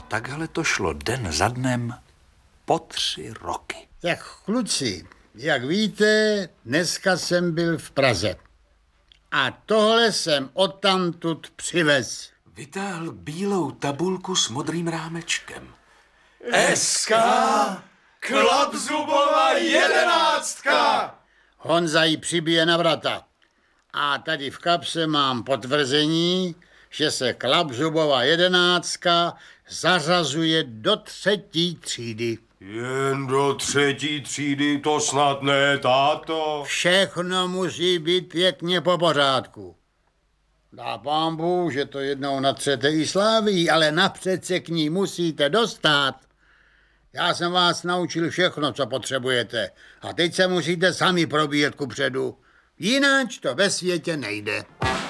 takhle to šlo den za dnem po 3 roky. Tak kluci, jak víte, dneska jsem byl v Praze. A tohle jsem odtamtud přivez. Vytáhl bílou tabulku s modrým rámečkem. SK Klapzubova 11. Honza ji přibije na vrata. A tady v kapse mám potvrzení, že se Klapzubova 11 zařazuje do 3. třídy. Jen do 3. třídy, to snad ne, táto. Všechno musí být pěkně po pořádku. Dá pán Bůh, že to jednou natřete i Sláví, ale napřed se k ní musíte dostat. Já jsem vás naučil všechno, co potřebujete. A teď se musíte sami probíjet kupředu. Jináč to ve světě nejde.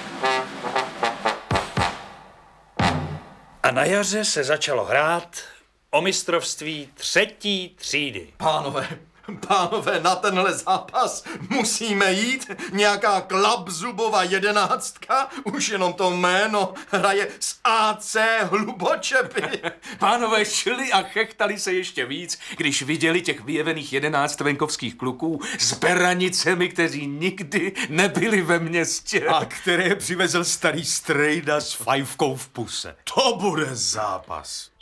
A na jaře se začalo hrát o mistrovství 3. třídy. Pánové, na tenhle zápas musíme jít. Nějaká Klapzubova 11, už jenom to jméno, hraje s AC Hlubočepy. Pánové šli a chechtali se ještě víc, když viděli těch vyjevených 11 venkovských kluků s beranicemi, kteří nikdy nebyli ve městě. A které přivezl starý strejda s fajfkou v puse. To bude zápas.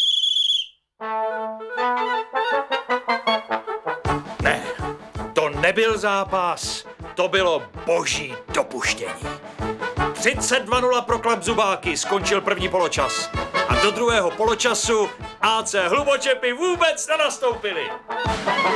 Ne, to nebyl zápas, to bylo boží dopuštění. 32-0 pro Klapzubáky, skončil první poločas. A do druhého poločasu AC Hlubočepy vůbec nenastoupili.